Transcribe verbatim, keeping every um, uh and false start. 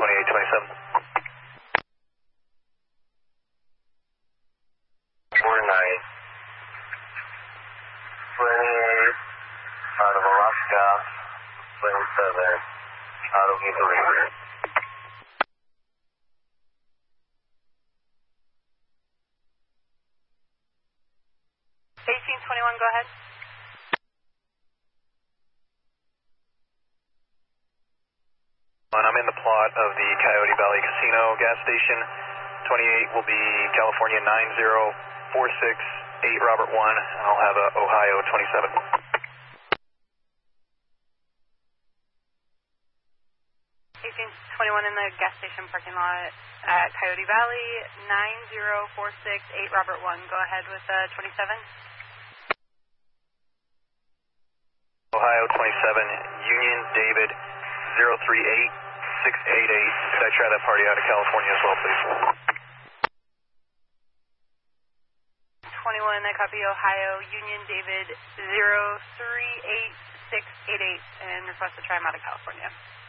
twenty-eight twenty-seven. four nine. twenty-eight out of Alaska, twenty-seven out of Eagle River. eighteen twenty-one, go ahead. And I'm in the plot of the Coyote Valley Casino gas station. twenty-eight will be California nine zero four six eight Robert one, and I'll have a Ohio twenty-seven. eighteen twenty-one in the gas station parking lot at Coyote Valley, nine zero four six eight Robert one. Go ahead with uh, twenty-seven. Ohio twenty-seven, Union David zero three eight six eight eight. Could I try that party out of California as well, please? twenty-one, I copy Ohio, Union David zero three eight six eight eight, and request to try him out of California.